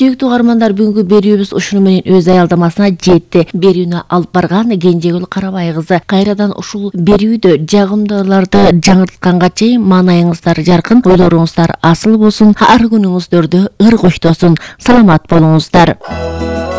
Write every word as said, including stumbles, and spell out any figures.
Сүйүктүү угармандар, бүгүнкү берүүбүз ушуну менен өз аялдамасына жетти. Берүүнү алып барган Кенжегүл Карабай кызы. Кайрадан ушул берүүдө жагымдууларды жаңыртканга чейин маанайыңыздар жаркын, ойлоруңуздар асыл болсун, ар күнүңүздөрдө ыр коштосун. Саламат болуңуздар.